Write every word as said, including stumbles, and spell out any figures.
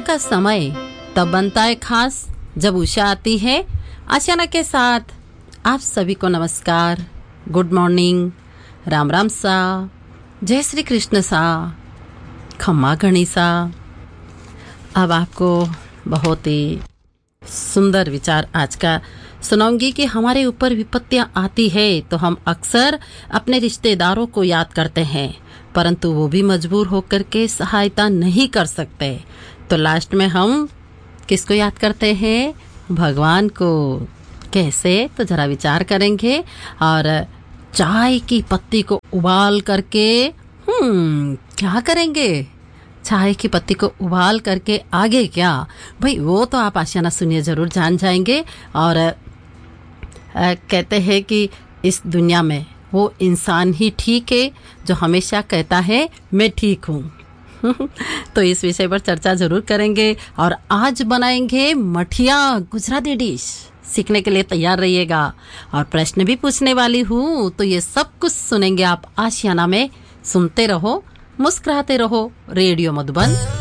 का समय तब बनता है खास जब उषा आती है। आशियाना के साथ आप सभी को नमस्कार, गुड मॉर्निंग, राम राम सा, जय श्री कृष्ण सा, खम्मा गणिसा। अब आपको बहुत ही सुंदर विचार आज का सुनाऊंगी कि हमारे ऊपर विपत्तियां आती है तो हम अक्सर अपने रिश्तेदारों को याद करते हैं, परंतु वो भी मजबूर होकर के सहायता नहीं कर सकते। तो लास्ट में हम किसको याद करते हैं? भगवान को। कैसे? तो जरा विचार करेंगे। और चाय की पत्ती को उबाल करके हम्म क्या करेंगे? चाय की पत्ती को उबाल करके आगे क्या? भाई वो तो आप आशियाना सुनिए, जरूर जान जाएंगे। और आ, कहते हैं कि इस दुनिया में वो इंसान ही ठीक है जो हमेशा कहता है मैं ठीक हूँ। तो इस विषय पर चर्चा जरूर करेंगे और आज बनाएंगे मठिया, गुजराती डिश। सीखने के लिए तैयार रहिएगा और प्रश्न भी पूछने वाली हूँ। तो ये सब कुछ सुनेंगे आप आशियाना में। सुनते रहो, मुस्कुराते रहो। रेडियो मधुबन